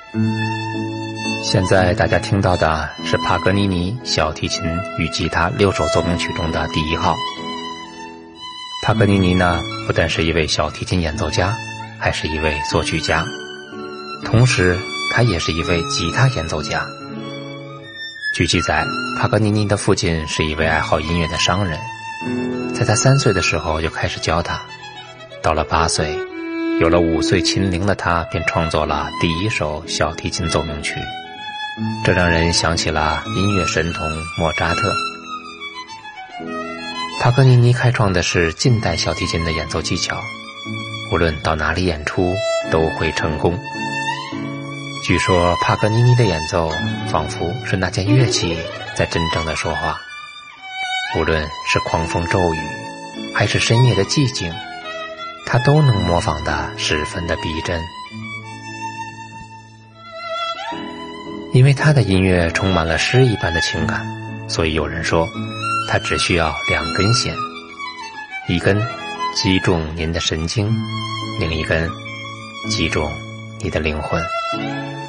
现在大家听到的是帕格尼尼小提琴与吉他6首奏鸣曲中的第1号。帕格尼尼呢，不但是一位小提琴演奏家，还是一位作曲家，同时他也是一位吉他演奏家。据记载，帕格尼尼的父亲是一位爱好音乐的商人，在他3岁的时候就开始教他，到了8岁，有了5岁琴龄的他便创作了第1首小提琴奏鸣曲，这让人想起了音乐神童莫扎特。帕格尼尼开创的是近代小提琴的演奏技巧，无论到哪里演出都会成功。据说帕格尼尼的演奏仿佛是那件乐器在真正的说话，无论是狂风骤雨还是深夜的寂静，他都能模仿得十分的逼真。因为他的音乐充满了诗一般的情感，所以有人说他只需要2根弦，一根击中您的神经，另一根击中你的灵魂。